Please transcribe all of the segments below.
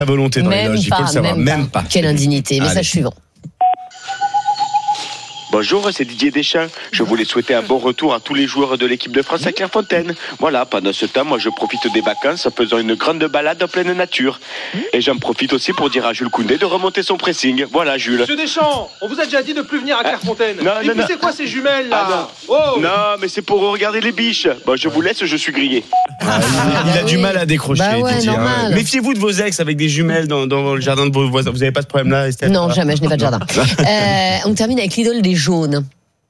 la volonté dans les loges, il faut le savoir. Même pas. Quelle indignité. Message Allez. suivant. Bonjour, c'est Didier Deschamps. Je voulais souhaiter un bon retour à tous les joueurs de l'équipe de France à Clairefontaine. Voilà, pendant ce temps, moi je profite des vacances en faisant une grande balade en pleine nature. Et j'en profite aussi pour dire à Jules Koundé de remonter son pressing. Voilà, Jules. Monsieur Deschamps, on vous a déjà dit de plus venir à Clairefontaine. Non, Et puis c'est quoi ces jumelles là? Non, mais c'est pour regarder les biches. Bon, je vous laisse, je suis grillé. Il a du mal à décrocher, Bah ouais, Didier, hein. normal. Méfiez-vous de vos ex avec des jumelles dans le jardin de vos voisins. Vous n'avez pas ce problème-là, Estelle? Non, jamais, je n'ai pas de jardin. On termine avec l'idole des jaunes.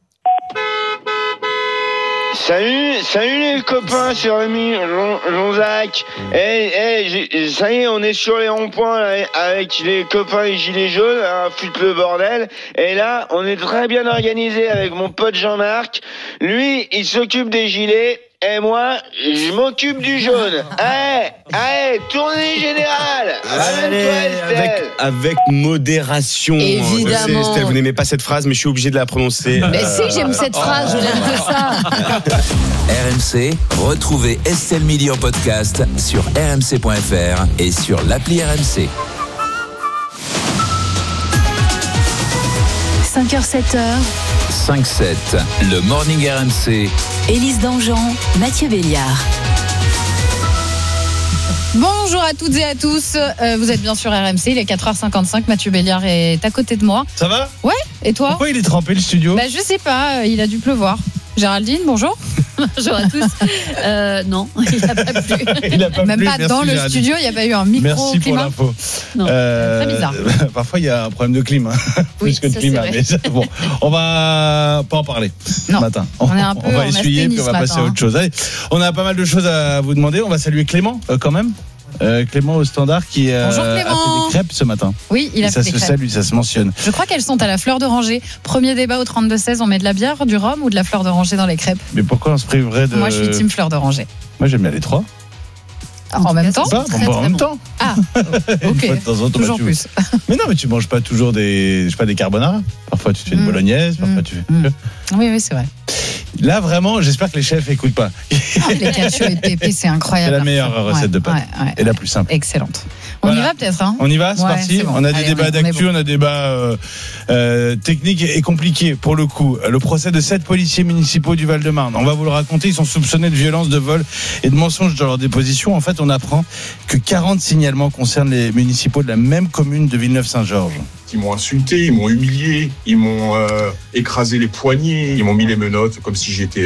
Salut les copains, c'est Rémi Jonzac. Ça y est, on est sur les ronds-points là, avec les copains et gilets jaunes, foutre le bordel. Et là, on est très bien organisé avec mon pote Jean-Marc. Lui, il s'occupe des gilets. Et moi, je m'occupe du jaune. Allez, tournée générale. Avec modération. Évidemment. Je sais, Estelle, vous n'aimez pas cette phrase, mais je suis obligé de la prononcer. Mais si, j'aime cette phrase, je l'aime que ça. RMC, retrouvez Estelle Midi en podcast sur rmc.fr et sur l'appli RMC. 5h, 7h. 5-7, le Morning RMC. Élise Dangean, Mathieu Béliard. Bonjour à toutes et à tous, vous êtes bien sur RMC, il est 4h55, Mathieu Béliard est à côté de moi. Ça va? Ouais, et toi? Pourquoi il est trempé le studio? Je sais pas, il a dû pleuvoir. Géraldine, bonjour. Bonjour à tous. Non, il n'a pas plu. Il a pas Même plu, pas merci, dans le Géraldine. studio, il n'y a pas eu un micro-climat. Merci pour l'info. Non, très bizarre. Parfois, il y a un problème de climat. Oui, Plus que de ça, climat. c'est vrai. Mais ça, bon, on va pas en parler Non. ce matin. On est un peu on va en essuyer, asthénie puis on va ce passer matin, à autre chose. Allez, on a pas mal de choses à vous demander. On va saluer Clément, quand même. Clément au standard qui Bonjour, a fait Clément. des crêpes ce matin. Oui, il a Et fait ça des se crêpes. salue, ça se mentionne. Je crois qu'elles sont à la fleur d'oranger. Premier débat au 32-16, on met de la bière, du rhum ou de la fleur d'oranger dans les crêpes? Mais pourquoi on se priverait de... Moi, je suis team fleur d'oranger. Moi, j'aime bien les trois. En même temps? Ça, Très, en très même bon. temps. Ah, Une ok. fois de temps en temps, Toujours tu- plus. Mais non, mais tu manges pas toujours des carbonara. Parfois, tu te fais une bolognaise. Parfois, tu fais... Oui, c'est vrai. Là, vraiment, j'espère que les chefs écoutent pas. Les cachots et pépés, c'est incroyable. C'est la meilleure recette de pâtes. Ouais. Et la plus simple. Excellente. On Voilà. y va peut-être, hein? On y va, c'est Ouais, parti. c'est bon. On a des Allez, débats on est d'actu, bon. on a des débats techniques et compliqués pour le coup. Le procès de 7 policiers municipaux du Val-de-Marne. On va vous le raconter. Ils sont soupçonnés de violence, de vol et de mensonges dans leur déposition. En fait, on apprend que 40 signalements concernent les municipaux de la même commune de Villeneuve-Saint-Georges. Ils m'ont insulté, ils m'ont humilié, ils m'ont écrasé les poignets, ils m'ont mis les menottes comme si j'étais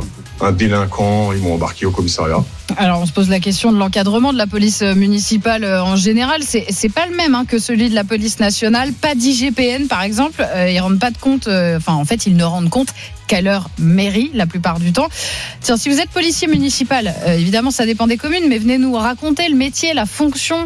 un délinquant, ils m'ont embarqué au commissariat. Alors, on se pose la question de l'encadrement de la police municipale en général. C'est pas le même que celui de la police nationale. Pas d'IGPN, par exemple. Ils rendent pas de compte. En fait, ils ne rendent compte qu'à leur mairie la plupart du temps. Tiens, si vous êtes policier municipal, évidemment, ça dépend des communes, mais venez nous raconter le métier, la fonction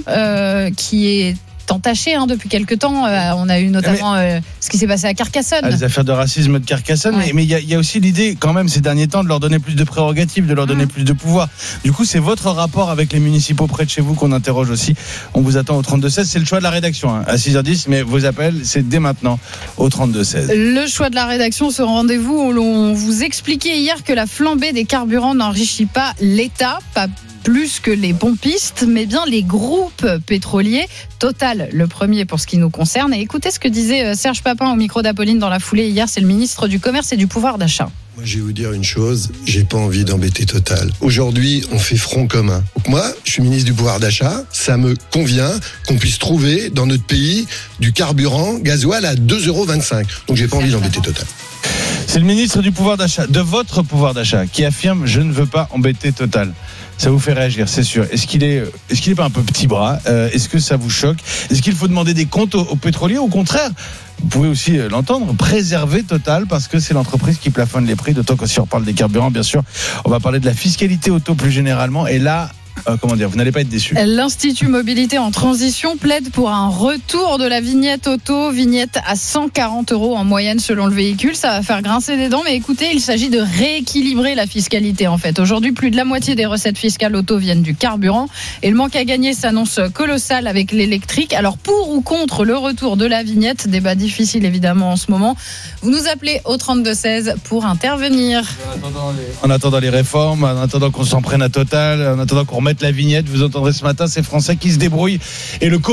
qui est entaché depuis quelques temps. On a eu notamment ce qui s'est passé à Carcassonne. Les affaires de racisme de Carcassonne, Ouais. mais il y a aussi l'idée quand même ces derniers temps de leur donner plus de prérogatives, de leur donner plus de pouvoir. Du coup, c'est votre rapport avec les municipaux près de chez vous qu'on interroge aussi. On vous attend au 32-16, c'est le choix de la rédaction à 6h10, mais vos appels c'est dès maintenant au 32-16. Le choix de la rédaction, ce rendez-vous où l'on vous expliquait hier que la flambée des carburants n'enrichit pas l'État, pas plus que les pompistes, mais bien les groupes pétroliers. Total, le premier pour ce qui nous concerne. Et écoutez ce que disait Serge Papin au micro d'Apolline dans la foulée hier, c'est le ministre du Commerce et du Pouvoir d'achat. Moi, je vais vous dire une chose, j'ai pas envie d'embêter Total. Aujourd'hui, on fait front commun. Donc moi, je suis ministre du pouvoir d'achat, ça me convient qu'on puisse trouver dans notre pays du carburant gasoil à 2,25 €. Donc j'ai pas envie d'embêter Total. C'est le ministre du pouvoir d'achat, de votre pouvoir d'achat, qui affirme « Je ne veux pas embêter Total ». Ça vous fait réagir, c'est sûr. Est-ce qu'il est pas un peu petit bras? Est-ce que ça vous choque? Est-ce qu'il faut demander des comptes aux pétroliers? Au contraire, vous pouvez aussi l'entendre, préserver Total parce que c'est l'entreprise qui plafonne les prix, d'autant que si on parle des carburants, bien sûr, on va parler de la fiscalité auto plus généralement. Et là, vous n'allez pas être déçus. L'Institut Mobilité en Transition plaide pour un retour de la vignette auto, vignette à 140 € en moyenne selon le véhicule. Ça va faire grincer des dents, mais écoutez, il s'agit de rééquilibrer la fiscalité en fait. Aujourd'hui, plus de la moitié des recettes fiscales auto viennent du carburant et le manque à gagner s'annonce colossal avec l'électrique. Alors pour ou contre le retour de la vignette, débat difficile évidemment en ce moment. Vous nous appelez au 32-16 pour intervenir. En attendant les réformes, en attendant qu'on s'en prenne à Total, en attendant qu'on mettre la vignette. Vous entendrez ce matin ces Français qui se débrouillent et le